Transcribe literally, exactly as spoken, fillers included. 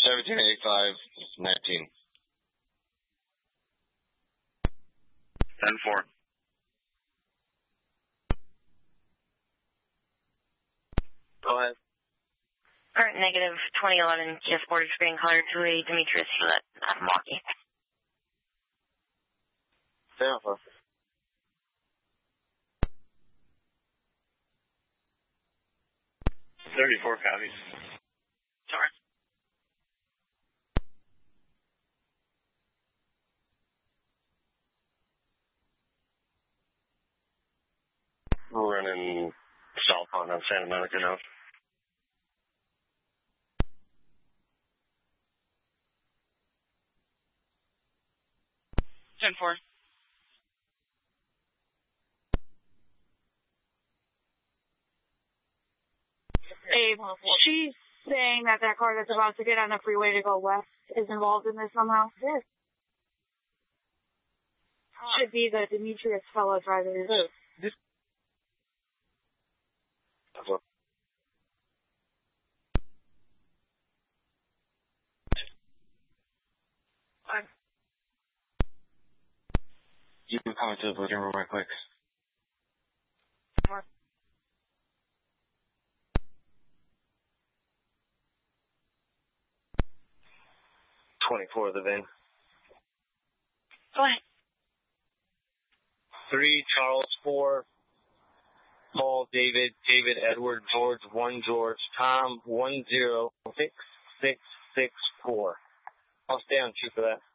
seventeen eighty-five, nineteen. ten four. Go ahead. Current negative twenty eleven, Kia Sportage being colored to a Demetrius Gillette out of Milwaukee. Stay on for. thirty-four copies. Sorry. We're running southbound on Santa Monica now. ten four. Abe, she's saying that that car that's about to get on the freeway to go west is involved in this somehow. Yes. Should be the Demetrius fellow driver. This. You can come into the booking room right quick. twenty-four, the van. Go ahead. three, Charles, four, Paul, David, David, Edward, George, one, George, Tom, one, zero, six, six, six, four. I'll stay on two for that.